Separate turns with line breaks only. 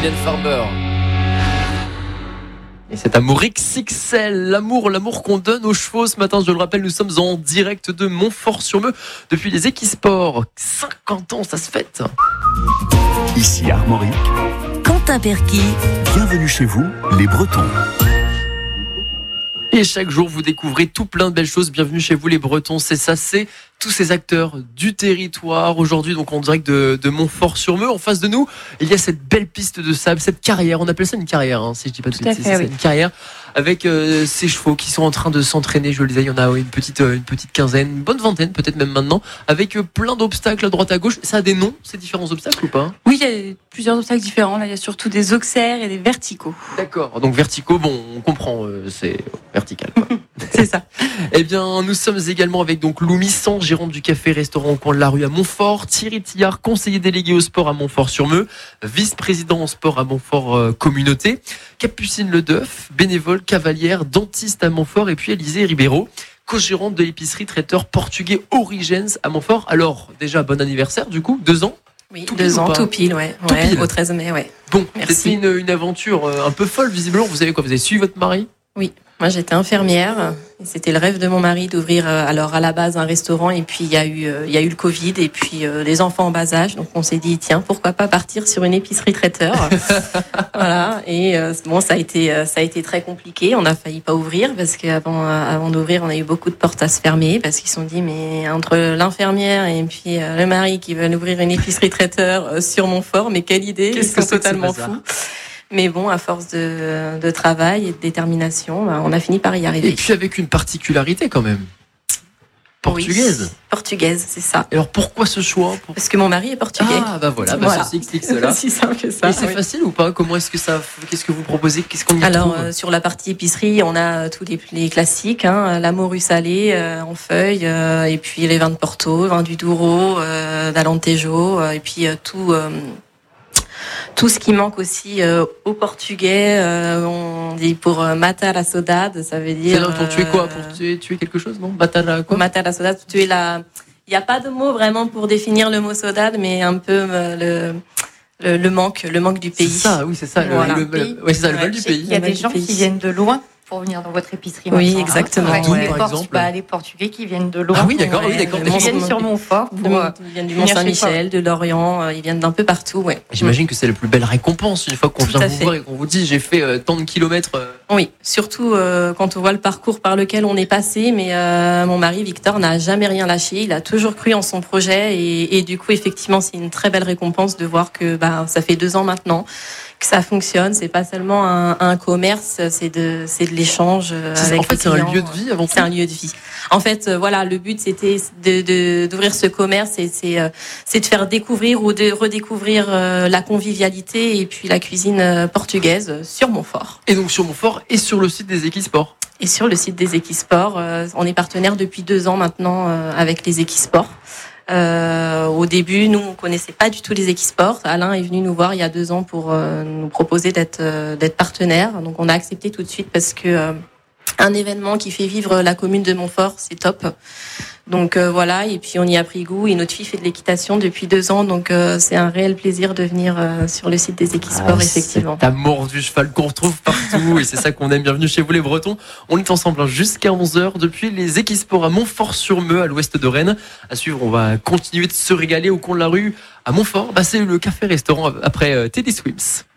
Mylène Farmer. Et cet amour XXL, l'amour qu'on donne aux chevaux. Ce matin, je le rappelle, nous sommes en direct de Montfort-sur-Meux depuis les Equisports. 50 ans, ça se fête.
Ici Armorique,
Quentin Perquis.
bienvenue chez vous, les Bretons.
Et chaque jour, vous découvrez tout plein de belles choses. Bienvenue chez vous, les Bretons. C'est ça, c'est tous ces acteurs du territoire. Aujourd'hui, donc, en direct de Montfort-sur-Meux. En face de nous, il y a cette belle piste de sable, cette carrière. On appelle ça une carrière, hein, si je dis pas de bêtises. C'est une carrière avec ces chevaux qui sont en train de s'entraîner. Je le disais, il y en a une petite quinzaine, une bonne vingtaine, peut-être même maintenant, avec plein d'obstacles à droite à gauche. Ça a des noms, ces différents obstacles ou pas?
Oui, il y a plusieurs obstacles différents. Là, il y a surtout des auxerres et des verticaux.
D'accord. Donc verticaux, bon, on comprend, c'est vertical, quoi.
C'est ça.
Eh bien, nous sommes également avec donc Lou Missant, gérante du café-restaurant au coin de la rue à Montfort, Thierry Tillard, conseiller délégué au sport à Montfort-sur-Meux, vice-président au sport à Montfort Communauté, Capucine Ledeuf, bénévole, cavalière, dentiste à Montfort, et puis Élisée Ribeiro, co-gérante de l'épicerie traiteur portugais Origens à Montfort. Alors, déjà, bon anniversaire, du coup, 2 ans.
Oui,
Tout
2
pile ou
ans,
pas?
tout pile, ouais.
Tout pile.
Au 13 mai, ouais.
Bon,
Merci.
c'était une aventure un peu folle, visiblement. Vous savez quoi, vous avez suivi votre mari?
Oui, moi j'étais infirmière. Et c'était le rêve de mon mari d'ouvrir alors à la base un restaurant, et puis il y a eu le Covid et puis les enfants en bas âge, donc on s'est dit tiens, pourquoi pas partir sur une épicerie traiteur. Voilà, et bon, ça a été très compliqué, on a failli pas ouvrir parce qu'avant d'ouvrir, on a eu beaucoup de portes à se fermer parce qu'ils se sont dit mais entre l'infirmière et puis le mari qui veulent ouvrir une épicerie traiteur sur Montfort, mais quelle idée, ils sont totalement fous. Mais bon, à force de travail et de détermination, on a fini par y arriver.
Et puis avec une particularité quand même. Portugaise.
Oui, portugaise, c'est ça.
Et alors pourquoi ce choix
Parce que mon mari est portugais.
Ah bah voilà. Ceci explique cela.
C'est aussi simple que ça.
Et c'est
oui.
facile ou pas? Qu'est-ce que vous proposez? Qu'est-ce qu'on y
Alors
trouve?
sur la partie épicerie, on a tous les classiques, hein, la morue salée en feuilles, et puis les vins de Porto, vin du Douro, d'Alentejo, et puis tout ce qui manque aussi aux Portugais, on dit pour matar la saudade, ça veut dire.
C'est là pour tuer quoi? Pour tuer quelque chose, non? Matar quoi?
Matar la saudade, tuer la. Il n'y a pas de mot vraiment pour définir le mot saudade, mais un peu le manque du pays.
C'est ça, oui, c'est ça.
Voilà.
C'est ça, le mal du pays.
Il y a des gens qui viennent de loin pour venir dans votre épicerie.
Oui,
maintenant,
exactement.
hein.
D'où,
Les
par exemple
les Portugais qui viennent de loin.
Ah oui, d'accord, oui, d'accord.
Ils viennent sur Montfort.
Ils viennent du Mont-Saint-Michel, de Lorient, ils viennent d'un peu partout, ouais.
J'imagine que c'est la plus belle récompense une fois qu'on
Tout
vient
à
vous
fait.
voir et qu'on vous dit j'ai fait tant de kilomètres.
Oui, surtout quand on voit le parcours par lequel on est passé. Mais mon mari Victor n'a jamais rien lâché. Il a toujours cru en son projet et du coup, effectivement, c'est une très belle récompense de voir que ça fait 2 ans maintenant que ça fonctionne. C'est pas seulement un commerce, c'est de l'échange avec.
En fait,
les
c'est un
clients.
lieu de vie avant tout.
C'est un lieu de vie. En fait, voilà, le but c'était d'ouvrir ce commerce et c'est de faire découvrir ou de redécouvrir la convivialité et puis la cuisine portugaise sur Montfort.
Et donc sur Montfort et sur le site des Equisports.
Et sur le site des Equisports, on est partenaire depuis 2 ans maintenant avec les Equisports. Au début, nous, on connaissait pas du tout les Equisports. Alain est venu nous voir il y a 2 ans pour nous proposer d'être partenaire. Donc, on a accepté tout de suite parce que un événement qui fait vivre la commune de Montfort, c'est top. Donc voilà, et puis on y a pris goût. Et notre fille fait de l'équitation depuis 2 ans, donc c'est un réel plaisir de venir sur le site des Equisports, effectivement.
Cet amour du cheval qu'on retrouve partout et c'est ça qu'on aime. Bienvenue chez vous les Bretons. On est ensemble jusqu'à 11h depuis les Equisports à Montfort-sur-Meux, à l'ouest de Rennes. À suivre, on va continuer de se régaler au coin de la rue à Montfort. C'est le café-restaurant après Teddy Swims.